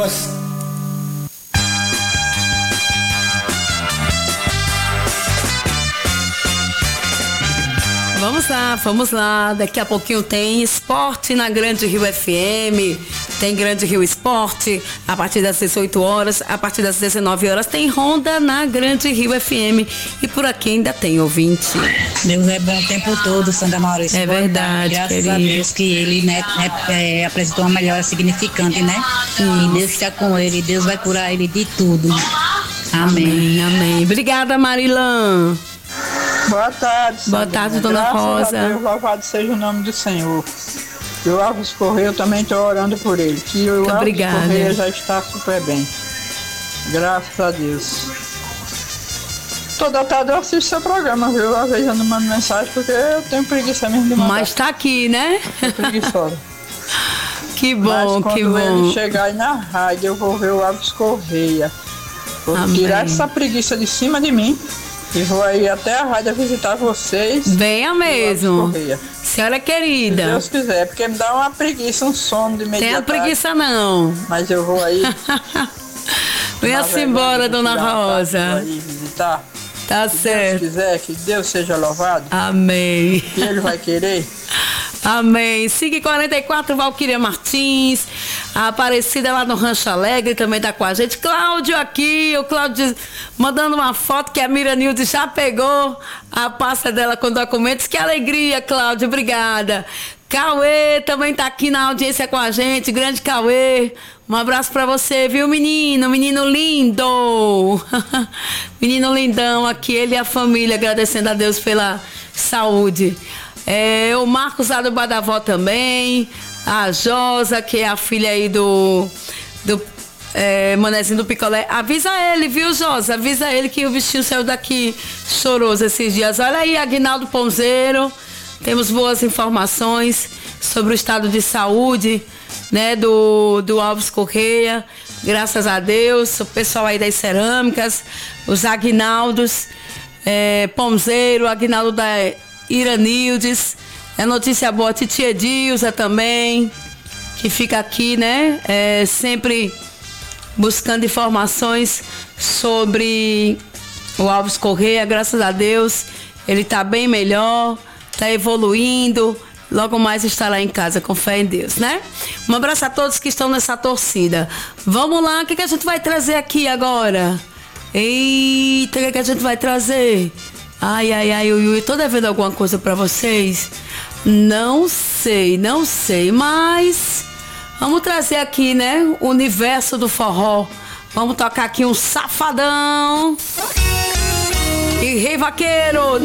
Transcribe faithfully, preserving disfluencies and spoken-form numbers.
Vamos lá, vamos lá. Daqui a pouquinho tem esporte na Grande Rio F M. Tem Grande Rio Esporte a partir das dezoito horas, a partir das dezenove horas tem Ronda na Grande Rio F M. E por aqui ainda tem ouvinte. Deus é bom o tempo todo, Sandra Maurício. É verdade, graças querido. a Deus que ele, né, é, é, apresentou uma melhora significante, né? Hum. E Deus está com ele, Deus vai curar ele de tudo. Amém. Amém, amém. Obrigada, Marilã. Boa tarde, Boa Sandra. tarde, dona Graças Rosa. A Deus, louvado seja o nome do Senhor. E o Alves Correia, eu também estou orando por ele. Que o Alves obrigada. Correia já está super bem. Graças a Deus. Toda tarde eu assisto seu programa, viu? Às vezes eu não mando mensagem porque eu tenho preguiça mesmo de mandar. Mas tá aqui, né? Tô preguiçosa. Que bom, Mas que quando bom. ele chegar aí na rádio, eu vou ver o Alves Correia. Vou Amém. tirar essa preguiça de cima de mim e vou aí até a rádio visitar vocês. Venha mesmo. Senhora querida. Se Deus quiser, porque me dá uma preguiça, um sono de meio. Tenha preguiça não. Mas eu vou aí. Venha-se embora, dona Rosa. Aí visitar. Tá Se certo. Deus quiser, que Deus seja louvado. Amém. E ele vai querer. Amém. Siga quarenta e quatro, Valquíria Martins. A Aparecida lá no Rancho Alegre também tá com a gente. Cláudio aqui, o Cláudio mandando uma foto que a Miranilde já pegou a pasta dela com documentos. Que alegria, Cláudio, obrigada. Cauê também tá aqui na audiência com a gente, grande Cauê. Um abraço pra você, viu, menino? Menino lindo. Menino lindão aqui, ele e a família, agradecendo a Deus pela saúde. É, o Marcos lá do Badavó também, a Josa, que é a filha aí do, do é, Manezinho do Picolé. Avisa ele, viu, Josa? Avisa ele que o bichinho saiu daqui choroso esses dias. Olha aí, Aguinaldo Ponzeiro, temos boas informações sobre o estado de saúde, né, do, do Alves Correia, graças a Deus, o pessoal aí das cerâmicas, os Aguinaldos, é, Ponzeiro, Aguinaldo da Iranildes, é notícia boa, Titia Edilza também, que fica aqui, né, é, sempre buscando informações sobre o Alves Correia, graças a Deus, ele tá bem melhor, tá evoluindo, logo mais estará em casa, com fé em Deus, né? Um abraço a todos que estão nessa torcida. Vamos lá, o que, que a gente vai trazer aqui agora? Eita, o que, que a gente vai trazer? Ai, ai, ai, ui, ui, tô devendo alguma coisa pra vocês? Não sei, não sei, mas vamos trazer aqui, né? O universo do forró. Vamos tocar aqui um Safadão e Rei Vaqueiro.